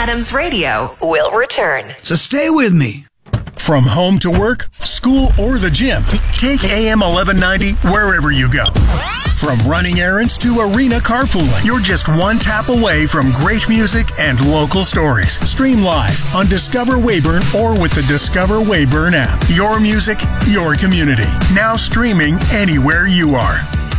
Adams Radio will return. So stay with me. From home to work, school, or the gym, take AM 1190 wherever you go. From running errands to arena carpooling, you're just one tap away from great music and local stories. Stream live on Discover Weyburn or with the Discover Weyburn app. Your music, your community. Now streaming anywhere you are.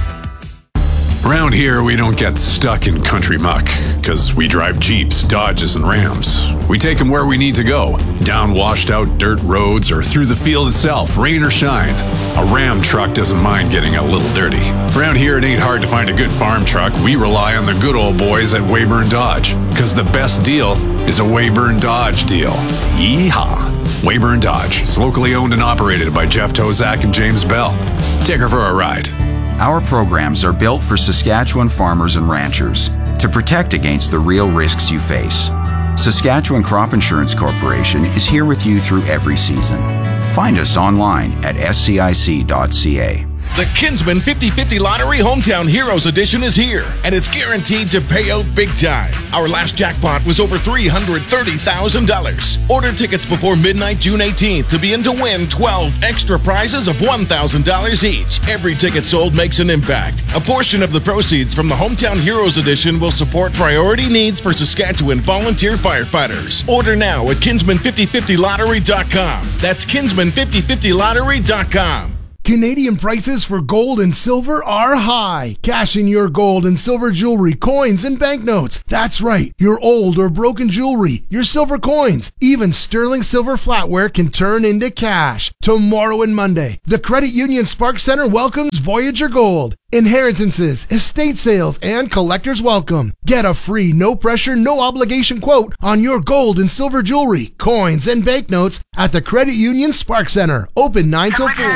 Around here, we don't get stuck in country muck, because we drive Jeeps, Dodges, and Rams. We take them where we need to go, down washed-out dirt roads or through the field itself, rain or shine. A Ram truck doesn't mind getting a little dirty. Around here, it ain't hard to find a good farm truck. We rely on the good old boys at Weyburn Dodge, because the best deal is a Weyburn Dodge deal. Yeehaw! Weyburn Dodge is locally owned and operated by Jeff Tozak and James Bell. Take her for a ride. Our programs are built for Saskatchewan farmers and ranchers to protect against the real risks you face. Saskatchewan Crop Insurance Corporation is here with you through every season. Find us online at scic.ca. The Kinsman 50/50 Lottery Hometown Heroes Edition is here, and it's guaranteed to pay out big time. Our last jackpot was over $330,000. Order tickets before midnight, June 18th, to be in to win 12 extra prizes of $1,000 each. Every ticket sold makes an impact. A portion of the proceeds from the Hometown Heroes Edition will support priority needs for Saskatchewan volunteer firefighters. Order now at Kinsman5050lottery.com. That's Kinsman5050lottery.com. Canadian prices for gold and silver are high. Cash in your gold and silver jewelry, coins, and banknotes. That's right, your old or broken jewelry, your silver coins, even sterling silver flatware can turn into cash. Tomorrow and Monday, the Credit Union Spark Center welcomes Voyager Gold. Inheritances, estate sales, and collectors welcome. Get a free, no-pressure, no-obligation quote on your gold and silver jewelry, coins, and banknotes at the Credit Union Spark Center. Open 9 till 4.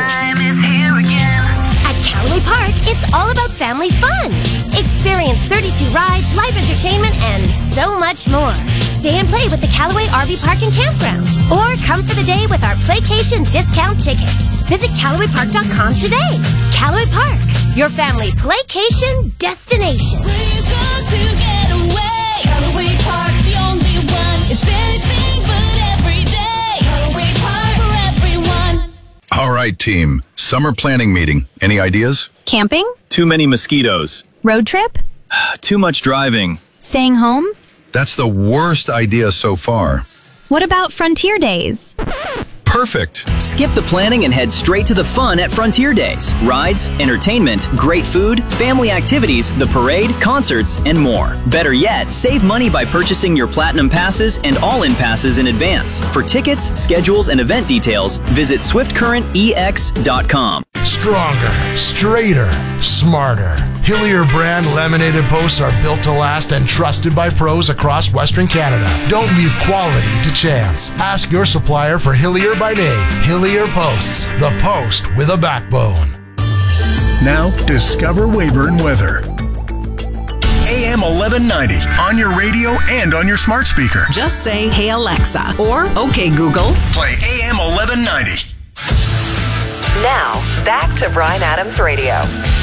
At Callaway Park, it's all about family fun. Experience 32 rides, live entertainment, and so much more. Stay and play with the Callaway RV Park and Campground. Or come for the day with our Playcation discount tickets. Visit CallawayPark.com today. Callaway Park, your family playcation destination. Where you go to get away? Callaway Park, the only one. It's anything but every day. Callaway Park for everyone. All right, team. Summer planning meeting. Any ideas? Camping? Too many mosquitoes. Road trip? Too much driving. Staying home? That's the worst idea so far. What about Frontier Days? Perfect. Skip the planning and head straight to the fun at Frontier Days. Rides, entertainment, great food, family activities, the parade, concerts, and more. Better yet, save money by purchasing your Platinum Passes and All-In Passes in advance. For tickets, schedules, and event details, visit swiftcurrentex.com. Stronger, straighter, smarter. Hillier brand laminated posts are built to last and trusted by pros across Western Canada. Don't leave quality to chance. Ask your supplier for Hillier by name. Hillier Posts, the post with a backbone. Now, discover Weyburn weather. AM 1190 on your radio and on your smart speaker. Just say, "Hey Alexa," or "Okay Google." Play AM 1190. Now, back to Bryan Adams Radio.